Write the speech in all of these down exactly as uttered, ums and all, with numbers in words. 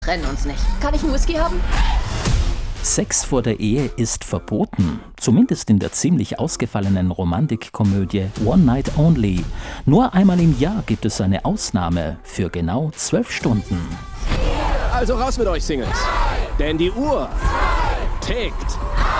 Trennen uns nicht. Kann ich einen Whisky haben? Sex vor der Ehe ist verboten, zumindest in der ziemlich ausgefallenen Romantikkomödie One Night Only. Nur einmal im Jahr gibt es eine Ausnahme für genau zwölf Stunden. Also raus mit euch Singles, denn die Uhr tickt.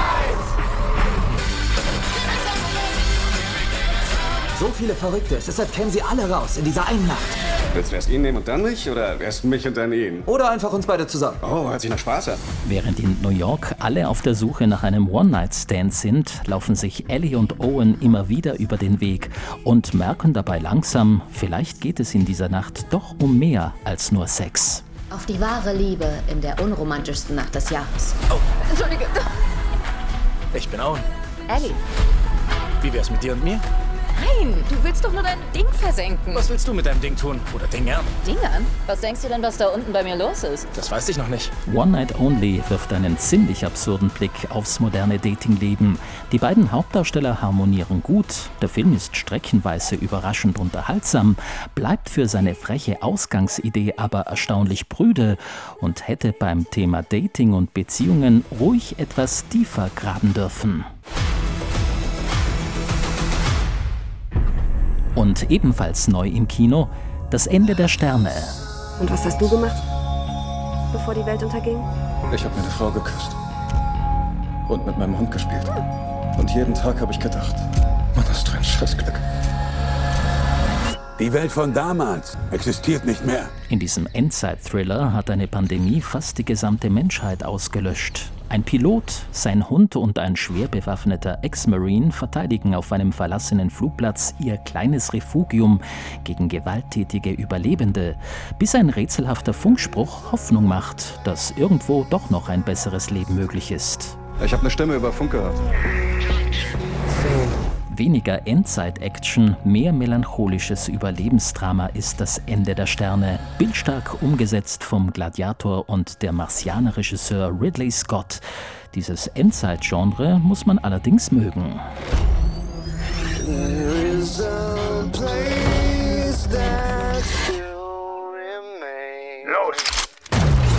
So viele Verrückte, es ist, als kämen sie alle raus in dieser einen Nacht. Willst du erst ihn nehmen und dann mich oder erst mich und dann ihn? Oder einfach uns beide zusammen. Oh, hört sich nach Spaß an. Während in New York alle auf der Suche nach einem One-Night-Stand sind, laufen sich Ellie und Owen immer wieder über den Weg und merken dabei langsam, vielleicht geht es in dieser Nacht doch um mehr als nur Sex. Auf die wahre Liebe in der unromantischsten Nacht des Jahres. Oh. Entschuldige. Ich bin Owen. Ellie. Wie wär's mit dir und mir? Nein, du willst doch nur dein Ding versenken. Was willst du mit deinem Ding tun? Oder Dingern? Dingern? Was denkst du denn, was da unten bei mir los ist? Das weiß ich noch nicht. One Night Only wirft einen ziemlich absurden Blick aufs moderne Datingleben. Die beiden Hauptdarsteller harmonieren gut, der Film ist streckenweise überraschend unterhaltsam, bleibt für seine freche Ausgangsidee aber erstaunlich prüde und hätte beim Thema Dating und Beziehungen ruhig etwas tiefer graben dürfen. Und ebenfalls neu im Kino, das Ende der Sterne. Und was hast du gemacht, bevor die Welt unterging? Ich habe meine Frau geküsst und mit meinem Hund gespielt. Und jeden Tag habe ich gedacht, Mann, hast du ein Scheißglück. Die Welt von damals existiert nicht mehr. In diesem Endzeit-Thriller hat eine Pandemie fast die gesamte Menschheit ausgelöscht. Ein Pilot, sein Hund und ein schwer bewaffneter Ex-Marine verteidigen auf einem verlassenen Flugplatz ihr kleines Refugium gegen gewalttätige Überlebende, bis ein rätselhafter Funkspruch Hoffnung macht, dass irgendwo doch noch ein besseres Leben möglich ist. Ich habe eine Stimme über Funk gehört. Weniger Endzeit-Action, mehr melancholisches Überlebensdrama ist das Ende der Sterne. Bildstark umgesetzt vom Gladiator und der Marsianer-Regisseur Ridley Scott. Dieses Endzeit-Genre muss man allerdings mögen.